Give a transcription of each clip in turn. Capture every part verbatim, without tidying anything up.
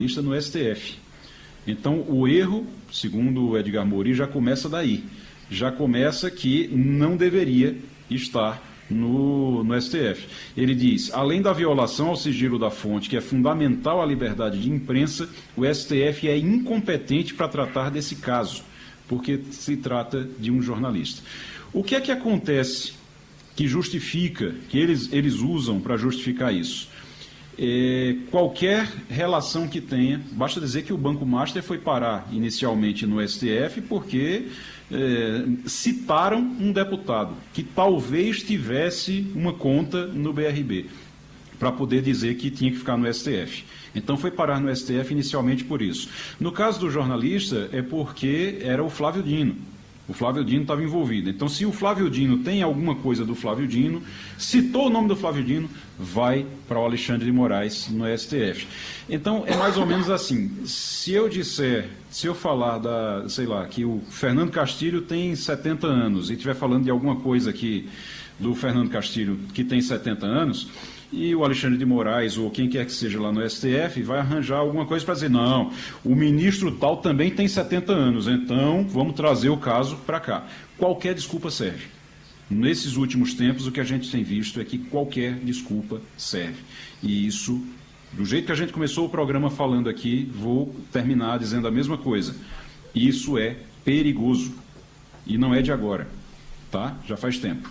no S T F. Então, o erro, segundo o Edgar Mouri, já começa daí. Já começa que não deveria estar no, no S T F. Ele diz, além da violação ao sigilo da fonte, que é fundamental à liberdade de imprensa, o S T F é incompetente para tratar desse caso, porque se trata de um jornalista. O que é que acontece que justifica, que eles, eles usam para justificar isso? É, qualquer relação que tenha, basta dizer que o Banco Master foi parar inicialmente no S T F porque é, citaram um deputado que talvez tivesse uma conta no B R B, para poder dizer que tinha que ficar no S T F. Então foi parar no S T F inicialmente por isso. No caso do jornalista, é porque era o Flávio Dino. O Flávio Dino estava envolvido. Então, se o Flávio Dino tem alguma coisa do Flávio Dino, citou o nome do Flávio Dino, vai para o Alexandre de Moraes no S T F. Então, é mais ou menos assim. Se eu disser, se eu falar da, sei lá, que o Fernando Castilho tem setenta anos e estiver falando de alguma coisa aqui do Fernando Castilho que tem setenta anos, e o Alexandre de Moraes, ou quem quer que seja lá no S T F, vai arranjar alguma coisa para dizer, não, o ministro tal também tem setenta anos, então vamos trazer o caso para cá. Qualquer desculpa serve. Nesses últimos tempos, o que a gente tem visto é que qualquer desculpa serve. E isso, do jeito que a gente começou o programa falando aqui, vou terminar dizendo a mesma coisa. Isso é perigoso. E não é de agora, tá? Já faz tempo.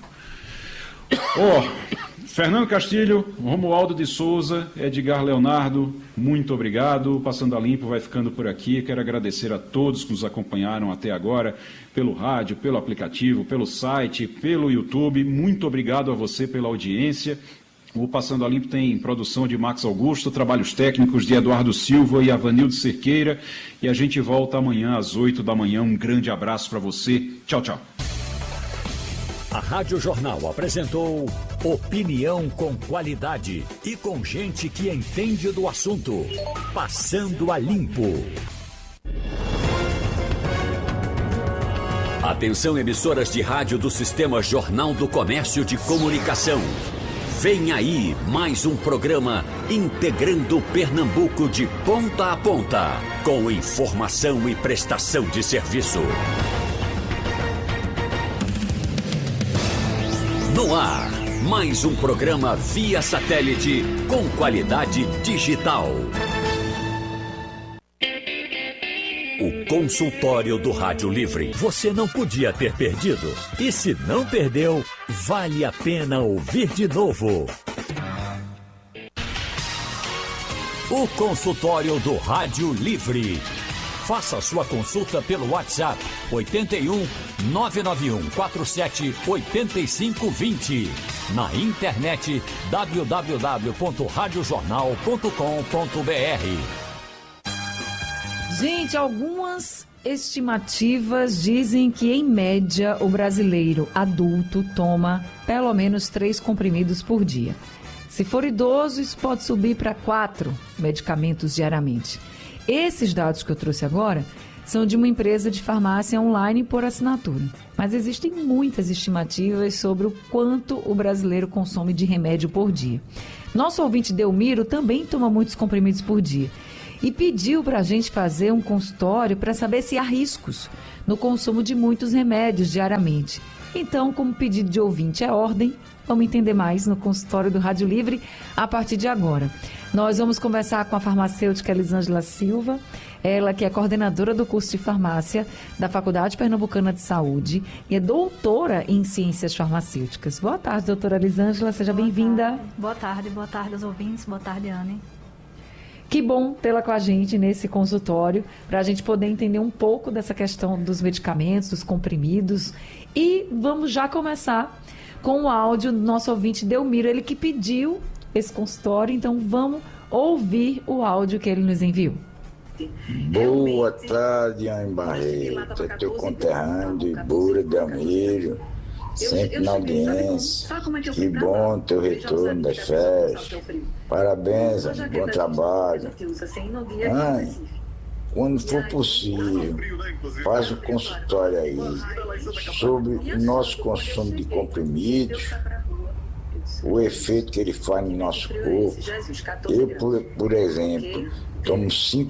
Ó... Oh, Fernando Castilho, Romualdo de Souza, Edgar Leonardo, muito obrigado. Passando a Limpo vai ficando por aqui. Quero agradecer a todos que nos acompanharam até agora, pelo rádio, pelo aplicativo, pelo site, pelo YouTube. Muito obrigado a você pela audiência. O Passando a Limpo tem produção de Max Augusto, trabalhos técnicos de Eduardo Silva e Avanildo Cerqueira. E a gente volta amanhã às oito da manhã. Um grande abraço para você. Tchau, tchau. A Rádio Jornal apresentou opinião com qualidade e com gente que entende do assunto. Passando a Limpo. Atenção, emissoras de rádio do Sistema Jornal do Comércio de Comunicação. Vem aí mais um programa integrando Pernambuco de ponta a ponta, com informação e prestação de serviço. No ar, mais um programa via satélite com qualidade digital. O consultório do Rádio Livre. Você não podia ter perdido. E se não perdeu, vale a pena ouvir de novo. O consultório do Rádio Livre. Faça sua consulta pelo WhatsApp oito um nove nove um quatro sete oito cinco dois zero. Na internet w w w ponto rádio jornal ponto com ponto b r. Gente, algumas estimativas dizem que, em média, o brasileiro adulto toma pelo menos três comprimidos por dia. Se for idoso, isso pode subir para quatro medicamentos diariamente. Esses dados que eu trouxe agora são de uma empresa de farmácia online por assinatura. Mas existem muitas estimativas sobre o quanto o brasileiro consome de remédio por dia. Nosso ouvinte Delmiro também toma muitos comprimidos por dia e pediu para a gente fazer um consultório para saber se há riscos no consumo de muitos remédios diariamente. Então, como pedido de ouvinte é ordem, vamos entender mais no consultório do Rádio Livre a partir de agora. Nós vamos conversar com a farmacêutica Elisângela Silva, ela que é coordenadora do curso de farmácia da Faculdade Pernambucana de Saúde e é doutora em ciências farmacêuticas. Boa tarde, doutora Elisângela, seja bem-vinda. Boa tarde, boa tarde aos ouvintes, boa tarde, Anne. Que bom tê-la com a gente nesse consultório, para a gente poder entender um pouco dessa questão dos medicamentos, dos comprimidos. E vamos já começar com o áudio do nosso ouvinte Delmiro, ele que pediu esse consultório, então vamos ouvir o áudio que ele nos enviou. Boa tarde, Anne Barreto, é teu conterrâneo de Ibura, Delmiro, sempre na audiência. Que bom teu retorno das festas. Parabéns, Anne, bom trabalho. Anne, quando for possível, faz um consultório aí sobre o nosso consumo de comprimidos, o efeito que ele faz no nosso corpo. Eu, por, por exemplo, tomo cinco